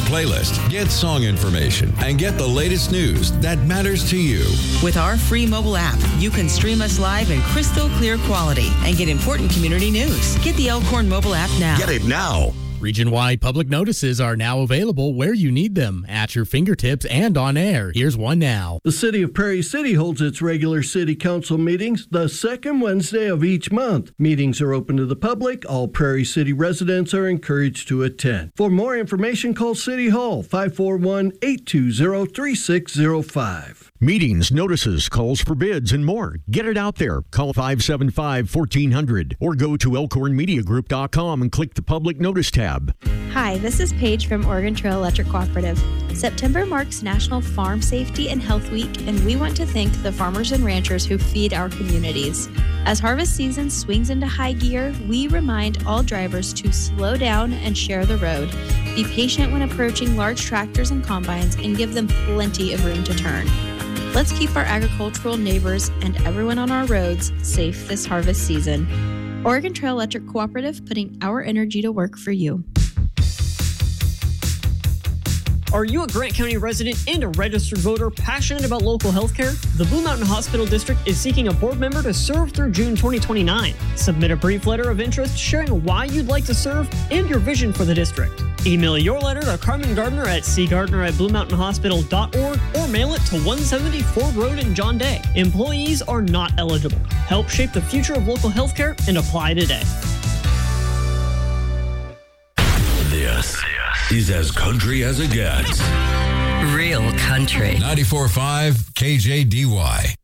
playlist, get song information, and get the latest news that matters to you. With our free mobile app, you can stream us live in crystal clear quality and get important community news. Get the Elkhorn mobile app now. Get it now. Region-wide public notices are now available where you need them, at your fingertips and on air. Here's one now. The City of Prairie City holds its regular City Council meetings the second Wednesday of each month. Meetings are open to the public. All Prairie City residents are encouraged to attend. For more information, call City Hall 541-820-3605. Meetings, notices, calls for bids, and more. Get it out there. Call 575-1400 or go to elkhornmediagroup.com and click the public notice tab. Hi, this is Paige from Oregon Trail Electric Cooperative. September marks National Farm Safety and Health Week, and we want to thank the farmers and ranchers who feed our communities. As harvest season swings into high gear, we remind all drivers to slow down and share the road. Be patient when approaching large tractors and combines and give them plenty of room to turn. Let's keep our agricultural neighbors and everyone on our roads safe this harvest season. Oregon Trail Electric Cooperative, putting our energy to work for you. Are you a Grant County resident and a registered voter passionate about local healthcare? The Blue Mountain Hospital District is seeking a board member to serve through June 2029. Submit a brief letter of interest sharing why you'd like to serve and your vision for the district. Email your letter to Carmen Gardner at cgardner@bluemountainhospital.org or mail it to 170 Ford Road in John Day. Employees are not eligible. Help shape the future of local healthcare and apply today. This is as country as it gets. Real country. 94.5 KJDY.